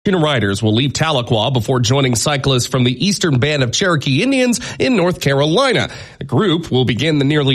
Riders will leave Tahlequah before joining cyclists from the Eastern Band of Cherokee Indians in North Carolina. The group will begin the nearly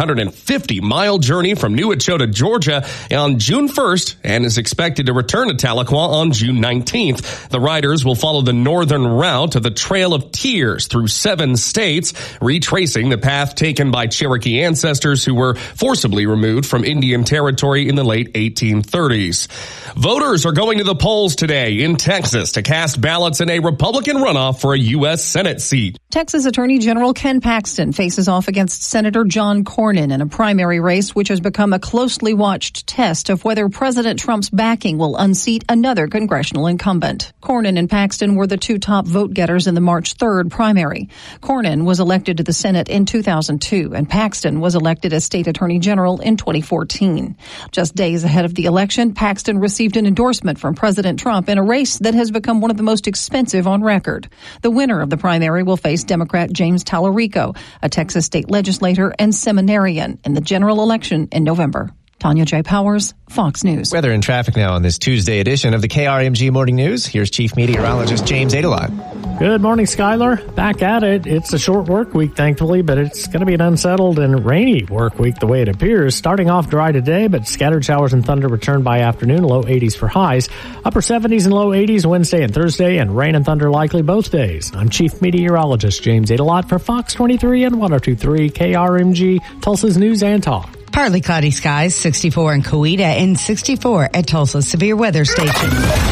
950-mile journey from New Echota, Georgia on June 1st and is expected to return to Tahlequah on June 19th. The riders will follow the northern route of the Trail of Tears through 7 states, retracing the path taken by Cherokee ancestors who were forcibly removed from Indian territory in the late 1830s. Voters are going to the polls today in Texas to cast ballots in a Republican runoff for a U.S. Senate seat. Texas Attorney General Ken Paxton faces off against Senator John Cornyn in a primary race which has become a closely watched test of whether President Trump's backing will unseat another congressional incumbent. Cornyn and Paxton were the 2 top vote getters in the March 3rd primary. Cornyn was elected to the Senate in 2002 and Paxton was elected as state attorney general in 2014. Just days ahead of the election, Paxton received an endorsement from President Trump in a race that has become one of the most expensive on record. The winner of the primary will face Democrat James Tallarico, a Texas state legislator and seminarian, in the general election in November. Tanya J. Powers, Fox News. Weather and traffic now on this Tuesday edition of the KRMG Morning News. Here's Chief Meteorologist James Adelot. Good morning, Skylar. Back at it. It's a short work week, thankfully, but it's going to be an unsettled and rainy work week the way it appears. Starting off dry today, but scattered showers and thunder return by afternoon, low 80s for highs. Upper 70s and low 80s Wednesday and Thursday, and rain and thunder likely both days. I'm Chief Meteorologist James Adelot for Fox 23 and 102.3 KRMG, Tulsa's News and Talk. Partly cloudy skies, 64 in Coweta and 64 at Tulsa's Severe Weather Station.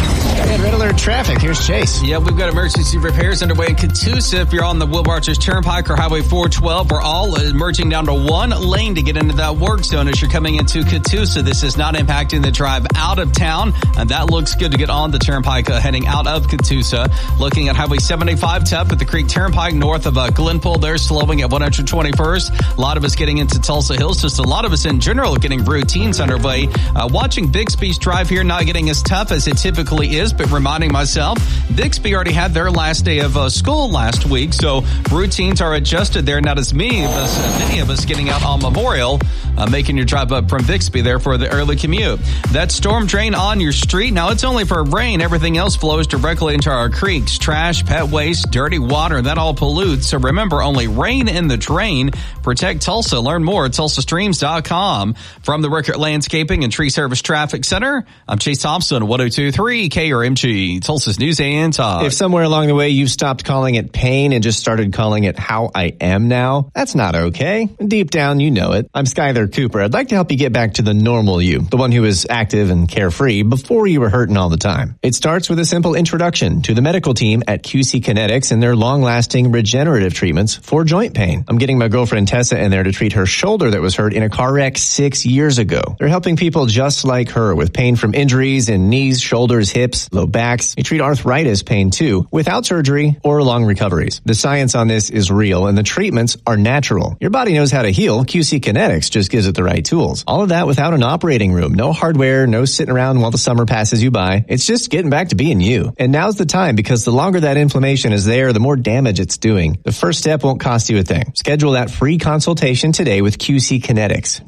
And red alert traffic. Here's Chase. Yeah, we've got emergency repairs underway in Catoosa. If you're on the Will Rogers Turnpike or Highway 412, we're all merging down to one lane to get into that work zone as you're coming into Catoosa. This is not impacting the drive out of town, and that looks good to get on the Turnpike heading out of Catoosa. Looking at Highway 75 up at the Creek Turnpike north of Glenpool. They're slowing at 121st. A lot of us getting into Tulsa Hills. Just a lot of us in general getting routines underway. Watching Bixby's drive here not getting as tough as it typically is, but reminding myself, Bixby already had their last day of school last week, so routines are adjusted there. Not as many of us getting out on Memorial, making your drive up from Bixby there for the early commute. That storm drain on your street, now it's only for rain. Everything else flows directly into our creeks. Trash, pet waste, dirty water, that all pollutes. So remember, only rain in the drain. Protect Tulsa. Learn more at tulsastreams.com. From the Rickert Landscaping and Tree Service Traffic Center, I'm Chase Thompson, 102.3 KRMG, Tulsa's News and Talk. If somewhere along the way you've stopped calling it pain and just started calling it how I am now, that's not okay. Deep down, you know it. I'm Skyler Cooper. I'd like to help you get back to the normal you, the one who was active and carefree before you were hurting all the time. It starts with a simple introduction to the medical team at QC Kinetics and their long-lasting regenerative treatments for joint pain. I'm getting my girlfriend Tessa in there to treat her shoulder that was hurt in a car wreck 6 years ago. They're helping people just like her with pain from injuries in knees, shoulders, hips, low backs. They treat arthritis pain too, without surgery or long recoveries. The science on this is real and the treatments are natural. Your body knows how to heal. QC Kinetics just gives it the right tools. All of that without an operating room, no hardware, no sitting around while the summer passes you by. It's just getting back to being you. And now's the time, because the longer that inflammation is there, the more damage it's doing. The first step won't cost you a thing. Schedule that free consultation today with QC Kinetics.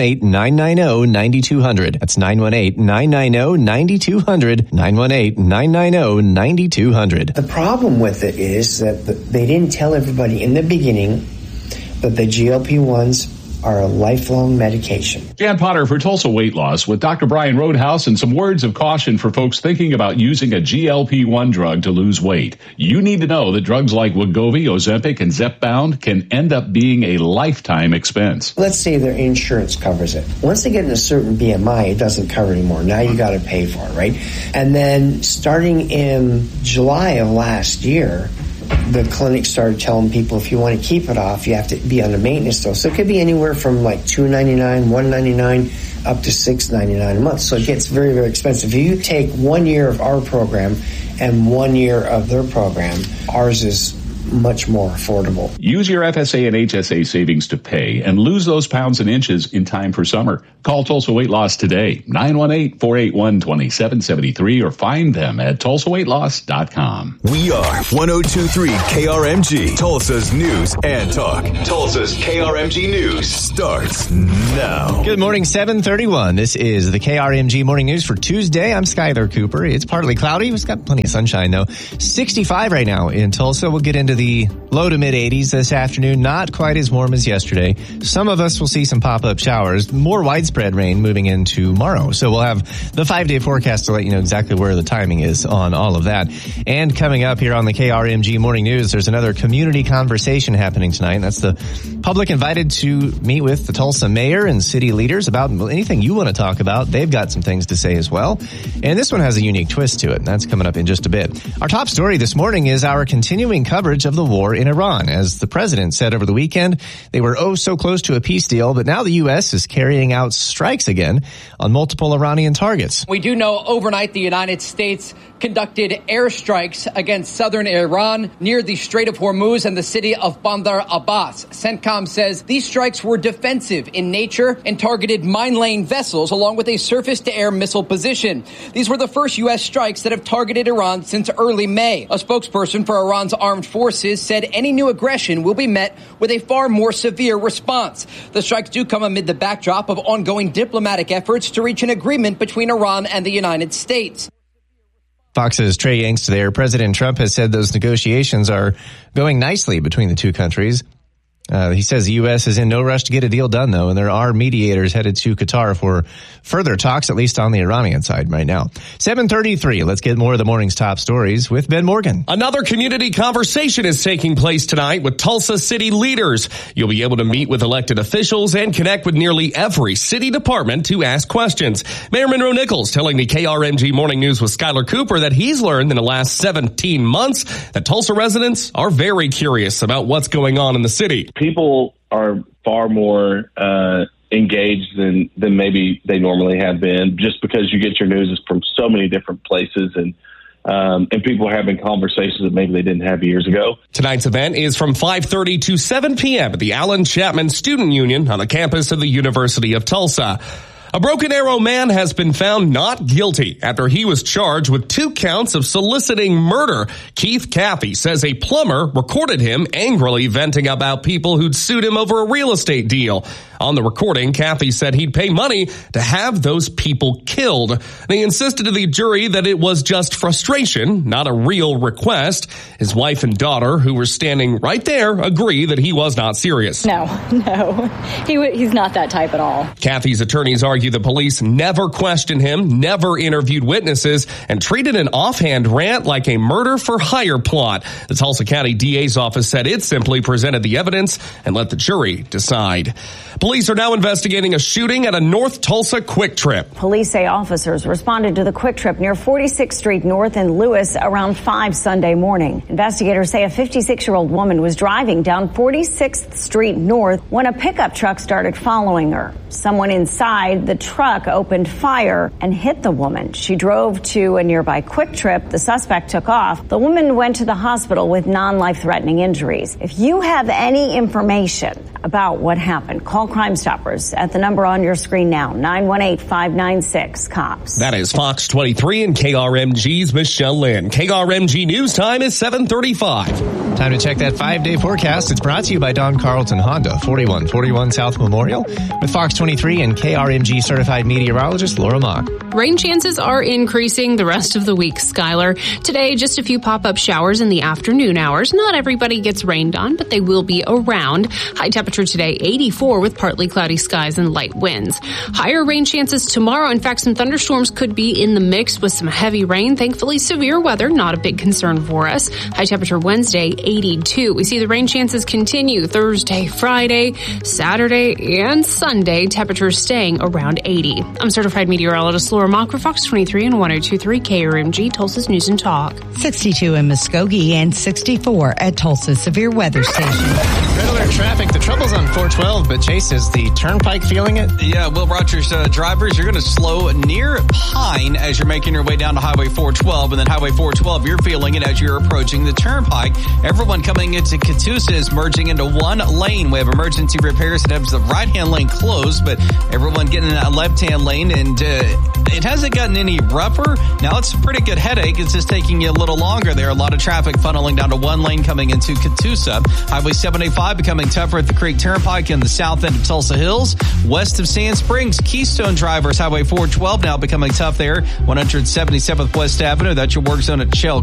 918-990-9200. That's 918-990-9200. 918-990-9200. The problem with it is that they didn't tell everybody in the beginning that the GLP-1s are a lifelong medication. Jan Potter for Tulsa Weight Loss with Dr. Brian Roadhouse and some words of caution for folks thinking about using a GLP-1 drug to lose weight. You need to know that drugs like Wegovy, Ozempic, and Zepbound can end up being a lifetime expense. Let's say their insurance covers it. Once they get in a certain BMI, it doesn't cover anymore. Now you got to pay for it, right? And then starting in July of last year, the clinic started telling people if you want to keep it off, you have to be on a maintenance dose. So it could be anywhere from like $2.99, $1.99 up to $6.99 a month. So it gets very, very expensive. If you take 1 year of our program and 1 year of their program, ours is much more affordable. Use your FSA and HSA savings to pay and lose those pounds and inches in time for summer. Call Tulsa Weight Loss today, 918-481-2773, or find them at tulsaweightloss.com. We are 102.3 KRMG, Tulsa's news and talk. Tulsa's KRMG News starts now. Good morning, 7:31. This is the KRMG Morning News for Tuesday. I'm Skyler Cooper. It's partly cloudy. It's got plenty of sunshine, though. 65 right now in Tulsa. We'll get into the low to mid 80s this afternoon. Not quite as warm as yesterday. Some of us will see some pop-up showers. More widespread rain moving into tomorrow. So we'll have the 5-day forecast to let you know exactly where the timing is on all of that. And coming up here on the KRMG Morning News, there's another community conversation happening tonight. That's the public invited to meet with the Tulsa mayor and city leaders about anything you want to talk about. They've got some things to say as well. And this one has a unique twist to it. That's coming up in just a bit. Our top story this morning is our continuing coverage of the war in Iran. As the president said over the weekend, they were so close to a peace deal, but now the U.S. is carrying out strikes again on multiple Iranian targets. We do know overnight the United States conducted airstrikes against southern Iran near the Strait of Hormuz and the city of Bandar Abbas. CENTCOM says these strikes were defensive in nature and targeted mine-laying vessels along with a surface-to-air missile position. These were the first U.S. strikes that have targeted Iran since early May. A spokesperson for Iran's armed forces said any new aggression will be met with a far more severe response. The strikes do come amid the backdrop of ongoing diplomatic efforts to reach an agreement between Iran and the United States. Fox's Trey Yangst there. President Trump has said those negotiations are going nicely between the two countries. He says the U.S. is in no rush to get a deal done, though, and there are mediators headed to Qatar for further talks, at least on the Iranian side right now. 7:33. Let's get more of the morning's top stories with Ben Morgan. Another community conversation is taking place tonight with Tulsa city leaders. You'll be able to meet with elected officials and connect with nearly every city department to ask questions. Mayor Monroe Nichols telling the KRMG Morning News with Skyler Cooper that he's learned in the last 17 months that Tulsa residents are very curious about what's going on in the city. People are far more engaged than maybe they normally have been, just because you get your news from so many different places, and people are having conversations that maybe they didn't have years ago. Tonight's event is from 5:30 to 7 p.m. at the Allen Chapman Student Union on the campus of the University of Tulsa. A Broken Arrow man has been found not guilty after he was charged with 2 counts of soliciting murder. Keith Caffey says a plumber recorded him angrily venting about people who'd sued him over a real estate deal. On the recording, Caffey said he'd pay money to have those people killed. And he insisted to the jury that it was just frustration, not a real request. His wife and daughter, who were standing right there, agree that he was not serious. No. He's not that type at all. Caffey's attorneys argue the police never questioned him, never interviewed witnesses, and treated an offhand rant like a murder-for-hire plot. The Tulsa County DA's office said it simply presented the evidence and let the jury decide. Police are now investigating a shooting at a North Tulsa Quick Trip. Police say officers responded to the Quick Trip near 46th Street North in Lewis around 5 Sunday morning. Investigators say a 56-year-old woman was driving down 46th Street North when a pickup truck started following her. Someone inside the truck opened fire and hit the woman. She drove to a nearby Quick Trip. The suspect took off. The woman went to the hospital with non-life-threatening injuries. If you have any information about what happened, call Crime Stoppers at the number on your screen now, 918-596-COPS. That is Fox 23 and KRMG's Michelle Lynn. KRMG News Time is 7:35. Time to check that 5-day forecast. It's brought to you by Don Carlton Honda, 4141 South Memorial, with Fox 23 and KRMG certified meteorologist Laura Mock. Rain chances are increasing the rest of the week, Skyler. Today, just a few pop-up showers in the afternoon hours. Not everybody gets rained on, but they will be around. High temperature today, 84 with partly cloudy skies and light winds. Higher rain chances tomorrow. In fact, some thunderstorms could be in the mix with some heavy rain. Thankfully, severe weather, not a big concern for us. High temperature Wednesday, 82. We see the rain chances continue Thursday, Friday, Saturday, and Sunday. Temperatures staying around 80. I'm certified meteorologist Laura Mock for Fox 23 and 102.3 KRMG, Tulsa's News and Talk. 62 in Muskogee and 64 at Tulsa Severe Weather Station. Red Alert traffic. The trouble's on 412, but Chase, is the turnpike feeling it? Yeah, Will Rogers drivers, you're going to slow near Pine as you're making your way down to Highway 412, and then Highway 412, you're feeling it as you're approaching the turnpike. Everyone coming into Catoosa is merging into one lane. We have emergency repairs that have the right-hand lane closed, but everyone getting in that left-hand lane, and it hasn't gotten any rougher. Now, it's a pretty good headache. It's just taking you a little longer there. A lot of traffic funneling down to one lane coming into Catoosa. Highway 785 becoming tougher at the Creek Turnpike in the south end of Tulsa Hills. West of Sand Springs, Keystone drivers, Highway 412 now becoming tough there. 177th West Avenue. That's your work zone at Shell